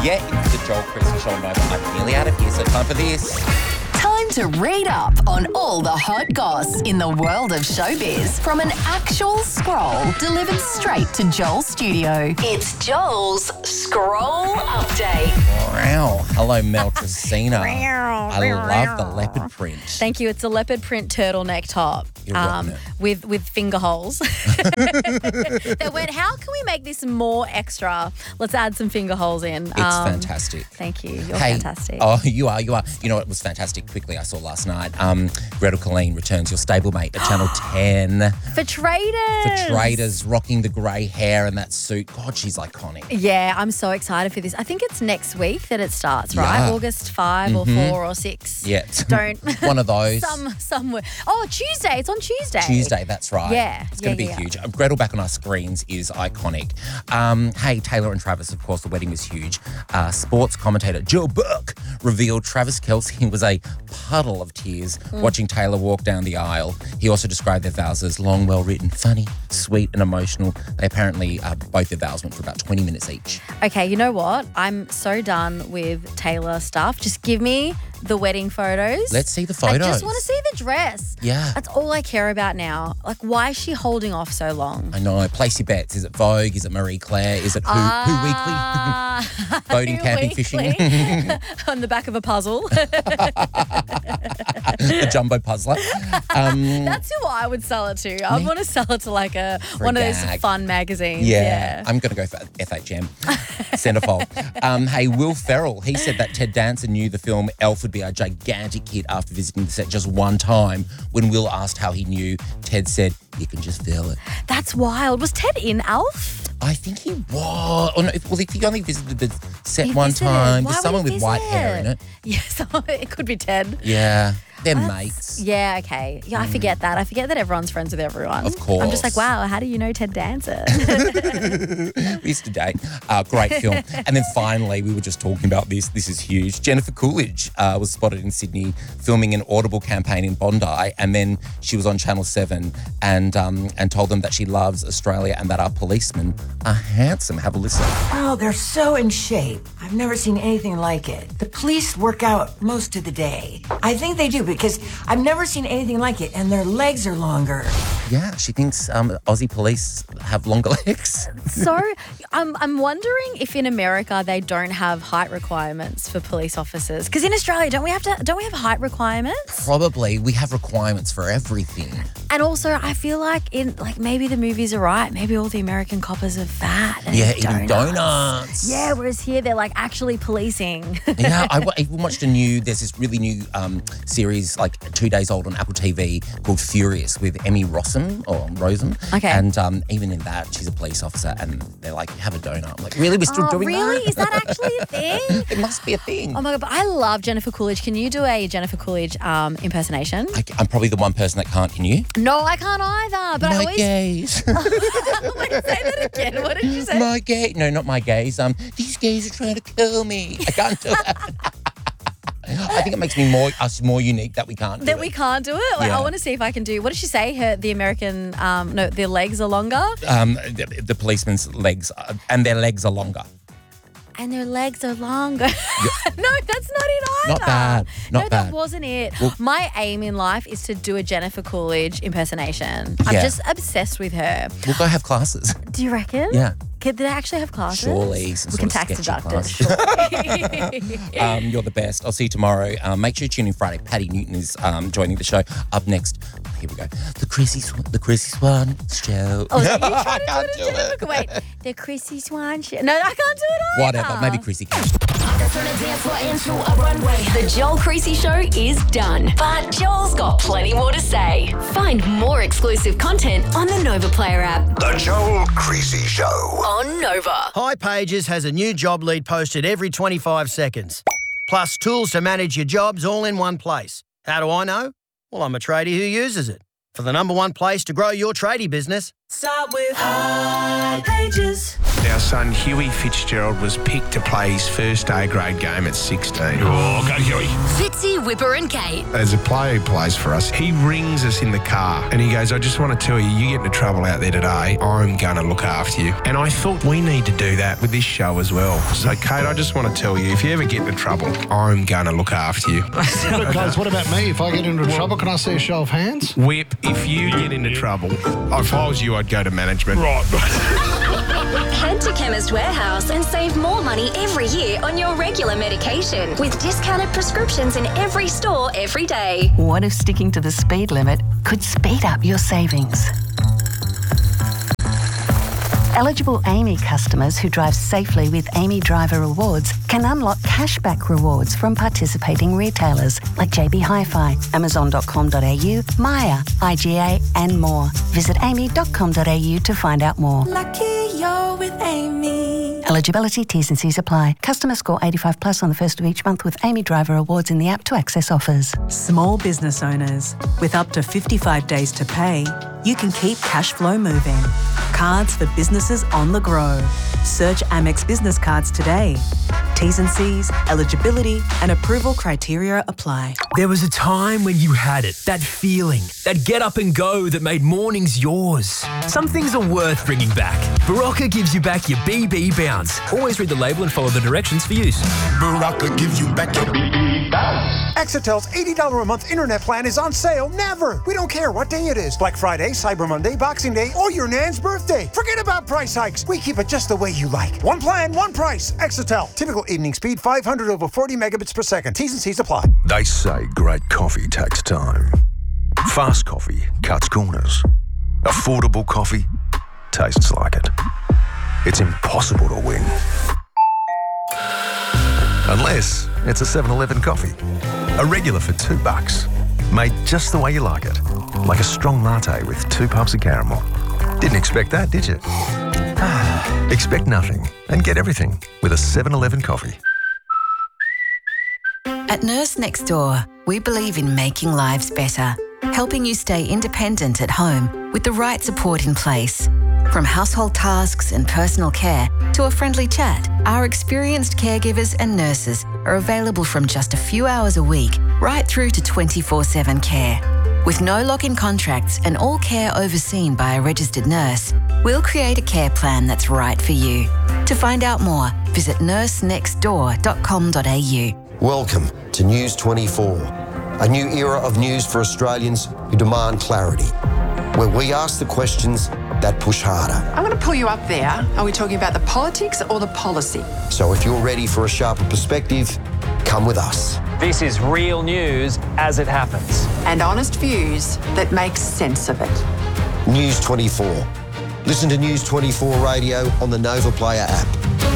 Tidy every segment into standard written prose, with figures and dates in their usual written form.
Yeah, it's the Joel Christie Show on Nova. I'm nearly out of here, so time for this. Time to read up on all the hot goss in the world of showbiz from an actual scroll delivered straight to Joel's studio. It's Joel's Scroll Update. Wow. Hello, Mel Tracina. I love the leopard print. Thank you. It's a leopard print turtleneck top You're rocking it. with finger holes. They went, how can we make this more extra? Let's add some finger holes in. It's fantastic. Thank you. You're Hey, fantastic. Oh, you are. You know what was fantastic? Quickly, I saw last night. Gretel Colleen returns, your stablemate, at Channel 10. For traders. For traders, rocking the grey hair and that suit. God, she's iconic. Yeah, I'm so excited for this. I think it's next week that it starts, right? Yeah. August 5 or 4 or 6. Yeah. Don't. One of those. Somewhere. Oh, Tuesday. It's on Tuesday. Tuesday, that's right. Yeah. It's going to be huge. Gretel back on our screens is iconic. Hey, Taylor and Travis, of course, the wedding was huge. Sports commentator Joe Burke revealed Travis Kelce was a puddle of tears watching Taylor walk down the aisle. He also described their vows as long, well-written, funny, sweet and emotional. They apparently, both their vows went for about 20 minutes each. Okay, you know what? I'm so done with Taylor stuff. Just give me the wedding photos. Let's see the photos. I just want to see the dress. Yeah. That's all I care about now. Like, why is she holding off so long? I know. Place your bets. Is it Vogue? Is it Marie Claire? Is it Who Weekly? Boating, camping, fishing. On the back of a puzzle. The jumbo puzzler. That's who I would sell it to. I want to sell it to like one of those gag. fun magazines. Yeah. I'm going to go for FHM. Centerfold. Hey, Will Ferrell, he said that Ted Danson knew the film Elf would be a gigantic hit after visiting the set just one time. When Will asked how he knew, Ted said, you can just feel it. That's wild. Was Ted in Elf? I think he was. Oh, no, well, if he only visited the set He one visited. time, Why there's would someone he with white hair in visit? it. Yes, it could be Ted. Yeah. They're That's- mates. Yeah, okay. Yeah, I forget that. I forget that everyone's friends with everyone. Of course. I'm just like, wow, how do you know Ted Danson? We used to date. Great film. And then finally, we were just talking about this. This is huge. Jennifer Coolidge was spotted in Sydney filming an Audible campaign in Bondi, and then she was on Channel 7 and told them that she loves Australia and that our policemen are handsome. Have a listen. Oh, they're so in shape. I've never seen anything like it. The police work out most of the day. I think they do because I've never seen anything like it, and their legs are longer. Yeah, she thinks Aussie police have longer legs. So I'm wondering if in America they don't have height requirements for police officers. Because in Australia, don't we have height requirements? Probably. We have requirements for everything. And also, I feel like maybe the movies are right. Maybe all the American coppers are fat. And Yeah, eat eating donuts. Yeah, whereas here they're like actually policing. Yeah, I even watched there's this really new series, like 2 days old on Apple TV called Furious with Emmy Rossum. Okay. And even in that, she's a police officer and they're like, have a donut. I'm like, really? We're still doing really? that? Is that actually a thing? It must be a thing. Oh my God, but I love Jennifer Coolidge. Can you do a Jennifer Coolidge impersonation? I'm probably the one person that can't. Can you? No, I can't either. But I My always gays. Wait, say that again. What did you say? My gay. No, not my gays. These gays are trying to kill me. I can't do it. I think it makes us more unique that we can't do That it. we can't do it? Like, Yeah. I want to see if I can do. What did she say? The American, their legs are longer? The policeman's legs, and their legs are longer. And their legs are longer. No, that's not it either. Not bad. Not no, bad. that wasn't it. Well- My aim in life is to do a Jennifer Coolidge impersonation. I'm Yeah. just obsessed with her. We'll go have classes. Do you reckon? Yeah. Did they actually have classes? Surely. Some We can sort of tax sketchy deduct it. class. You're the best. I'll see you tomorrow. Make sure you tune in Friday. Paddy Newton is joining the show. Up next, here we go. The Chrissy Swan show. Oh, so you're trying I to can't do do it. it. Wait, the Chrissy Swan show. No, I can't do it either. Whatever. Maybe Chrissy can. The Joel Creasy Show is done, but Joel's got plenty more to say. Find more exclusive content on the Nova Player app. The Joel Creasy Show. On Nova. Hi Pages has a new job lead posted every 25 seconds. Plus tools to manage your jobs all in one place. How do I know? Well, I'm a tradie who uses it. For the number one place to grow your tradie business, Start with High Pages. Our son Huey Fitzgerald was picked to play his first A-grade game at 16. Oh, go Huey. Fitzy, Whipper and Kate. As a player who plays for us, he rings us in the car and he goes, I just want to tell you, you get into trouble out there today, I'm going to look after you. And I thought we need to do that with this show as well. So, Kate, I just want to tell you, if you ever get into trouble, I'm going to look after you. Guys, what about me? If I get into trouble, can I see a show of hands? Whip, if you get into trouble, if I was you, I'd go to management. Right. Head to Chemist Warehouse and save more money every year on your regular medication with discounted prescriptions in every store every day. What if sticking to the speed limit could speed up your savings? Eligible Amy customers who drive safely with Amy Driver Rewards can unlock cashback rewards from participating retailers like JB Hi-Fi, Amazon.com.au, Maya, IGA and more. Visit amy.com.au to find out more. Lucky you're with Amy. Eligibility, T's and C's apply. Customer score 85 plus on the first of each month with Amy Driver Rewards in the app to access offers. Small business owners, with up to 55 days to pay, you can keep cash flow moving. Cards for businesses on the go. Search Amex Business Cards today. T's and C's, eligibility and approval criteria apply. There was a time when you had it, that feeling, that get up and go that made mornings yours. Some things are worth bringing back. Barocca gives you back your BB bounce. Always read the label and follow the directions for use. Barocca gives you back your BB bounce. Excel's $80 a month internet plan is on sale never. We don't care what day it is. Black Friday, Cyber Monday, Boxing Day, or your nan's birthday. Forget about price hikes. We keep it just the way you like. One plan, one price. Exetel. Typical evening speed, 500 over 40 megabits per second. T's and C's apply. They say great coffee takes time. Fast coffee cuts corners. Affordable coffee tastes like it. It's impossible to win. Unless it's a 7-Eleven coffee. A regular for $2. Made just the way you like it. Like a strong latte with 2 pumps of caramel. Didn't expect that, did you? Expect nothing and get everything with a 7-Eleven coffee. At Nurse Next Door, we believe in making lives better, helping you stay independent at home with the right support in place. From household tasks and personal care to a friendly chat, our experienced caregivers and nurses are available from just a few hours a week right through to 24/7 care. With no lock-in contracts and all care overseen by a registered nurse, we'll create a care plan that's right for you. To find out more, visit nursenextdoor.com.au. Welcome to News 24, a new era of news for Australians who demand clarity, where we ask the questions that push harder. I'm going to pull you up there. Are we talking about the politics or the policy? So if you're ready for a sharper perspective, come with us. This is real news as it happens. And honest views that make sense of it. News 24. Listen to News 24 Radio on the Nova Player app.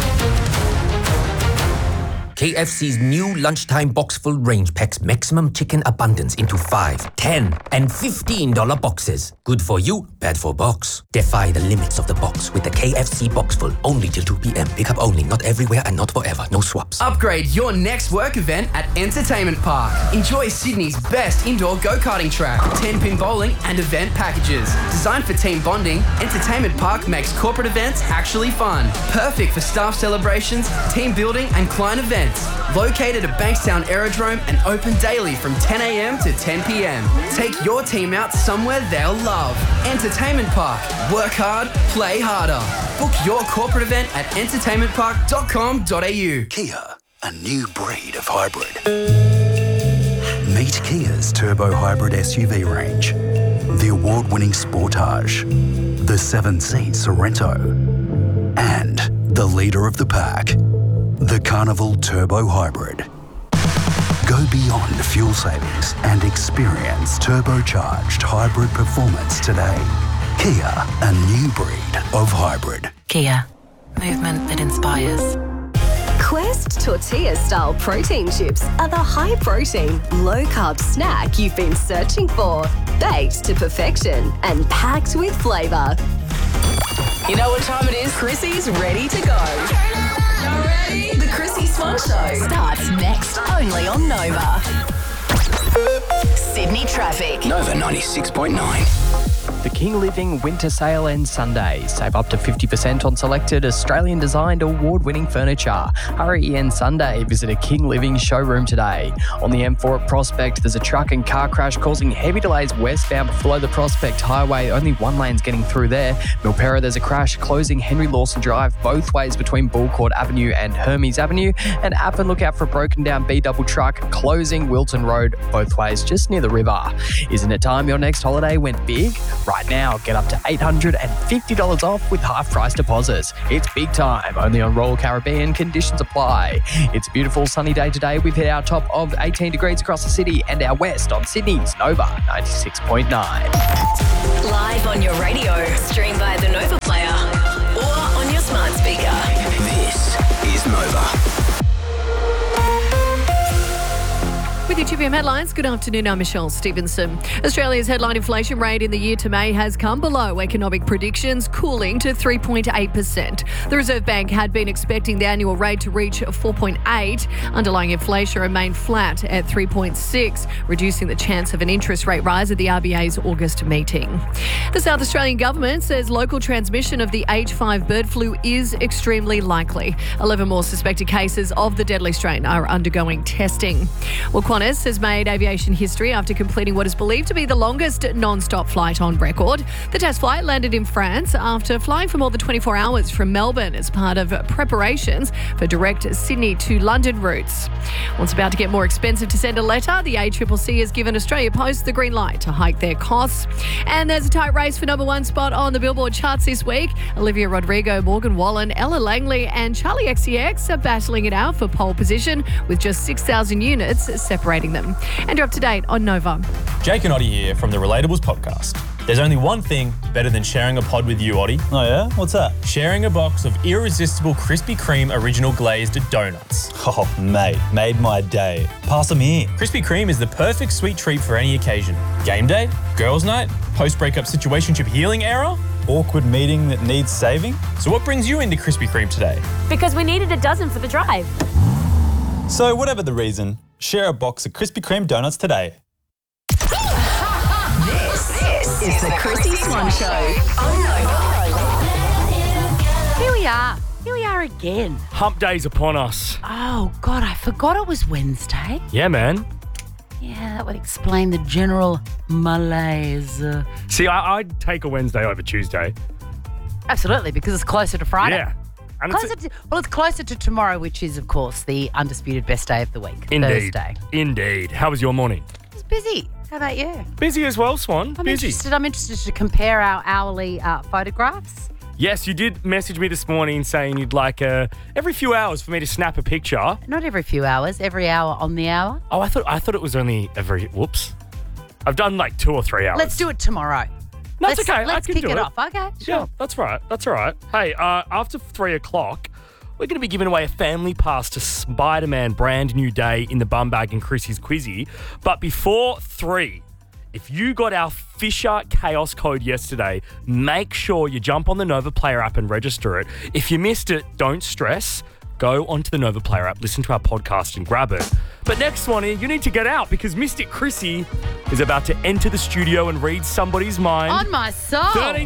KFC's new lunchtime box-full range packs maximum chicken abundance into $5, $10, and $15 boxes. Good for you, bad for box. Defy the limits of the box with the KFC box-full only till 2 p.m. Pickup only, not everywhere and not forever. No swaps. Upgrade your next work event at Entertainment Park. Enjoy Sydney's best indoor go-karting track, 10-pin bowling and event packages. Designed for team bonding, Entertainment Park makes corporate events actually fun. Perfect for staff celebrations, team building and client events. Located at Bankstown Aerodrome and open daily from 10 a.m. to 10 p.m. Take your team out somewhere they'll love. Entertainment Park. Work hard, play harder. Book your corporate event at entertainmentpark.com.au. Kia, a new breed of hybrid. Meet Kia's turbo hybrid SUV range. The award-winning Sportage, the 7-seat Sorento, and the leader of the pack, the Carnival Turbo Hybrid. Go beyond fuel savings and experience turbocharged hybrid performance today. Kia, a new breed of hybrid. Kia, movement that inspires. Quest tortilla-style protein chips are the high-protein, low-carb snack you've been searching for. Baked to perfection and packed with flavour. You know what time it is? Chrissy's ready to go. Y'all ready? The Chrissy Swan Show starts next only on Nova. Sydney traffic. Nova 96.9. The King Living Winter Sale ends Sunday. Save up to 50% on selected Australian-designed award-winning furniture. Hurry in Sunday. Visit a King Living showroom today. On the M4 at Prospect, there's a truck and car crash causing heavy delays westbound below the Prospect Highway. Only one lane's getting through there. Milperra, there's a crash closing Henry Lawson Drive both ways between Bullcourt Avenue and Hermes Avenue. And Appin, look out for a broken down B-double truck closing Wilton Road both ways just near the river. Isn't it time your next holiday went big? Right now, get up to $850 off with half-price deposits. It's big time. Only on Royal Caribbean. Conditions apply. It's a beautiful sunny day today. We've hit our top of 18 degrees across the city and our west on Sydney's Nova 96.9. Live on your radio, stream via the Nova Player or on your smart speaker. This is Nova. With your 2PM headlines, good afternoon, I'm Michelle Stevenson. Australia's headline inflation rate in the year to May has come below economic predictions, cooling to 3.8%. The Reserve Bank had been expecting the annual rate to reach 4.8. Underlying inflation remained flat at 3.6, reducing the chance of an interest rate rise at the RBA's August meeting. The South Australian government says local transmission of the H5 bird flu is extremely likely. 11 more suspected cases of the deadly strain are undergoing testing. Well, Qantas has made aviation history after completing what is believed to be the longest non-stop flight on record. The test flight landed in France after flying for more than 24 hours from Melbourne as part of preparations for direct Sydney to London routes. Well, it's about to get more expensive to send a letter. The ACCC has given Australia Post the green light to hike their costs. And there's a tight race for number one spot on the Billboard charts this week. Olivia Rodrigo, Morgan Wallen, Ella Langley and Charlie XCX are battling it out for pole position with just 6,000 units separating them. And you're up to date on Nova. Jake and Oddie here from the Relatables podcast. There's only one thing better than sharing a pod with you, Oddie. Oh yeah? What's that? Sharing a box of irresistible Krispy Kreme original glazed donuts. Oh, mate, made my day. Pass them here. Krispy Kreme is the perfect sweet treat for any occasion. Game day, girls' night, post-breakup situationship healing era, awkward meeting that needs saving. So what brings you into Krispy Kreme today? Because we needed a dozen for the drive. So whatever the reason, share a box of Krispy Kreme donuts today. This is the Chrissy Swan Show on Nova. Here we are. Here we are again. Hump day's upon us. Oh, God, I forgot it was Wednesday. Yeah, man. Yeah, that would explain the general malaise. See, I'd take a Wednesday over Tuesday. Absolutely, because it's closer to Friday. Yeah. And it's closer to tomorrow, which is, of course, the undisputed best day of the week, Indeed. Thursday. Indeed. How was your morning? It was busy. How about you? Busy as well, Swan. I'm busy. interested to compare our hourly photographs. Yes, you did message me this morning saying you'd like every few hours for me to snap a picture. Not every few hours, every hour on the hour. Oh, I thought it was only every. Whoops. I've done like 2 or 3 hours. Let's do it tomorrow. No, it's okay. Let's kick it off. Okay, sure. Yeah, that's right. That's all right. Hey, after 3 o'clock, we're going to be giving away a family pass to Spider-Man Brand New Day in the bum bag and Chrissy's Quizzy. But before 3, if you got our Fisher Chaos code yesterday, make sure you jump on the Nova Player app and register it. If you missed it, don't stress. Go onto the Nova Player app, listen to our podcast and grab it. But next one, you need to get out because Mystic Chrissy is about to enter the studio and read somebody's mind. On my soul. 13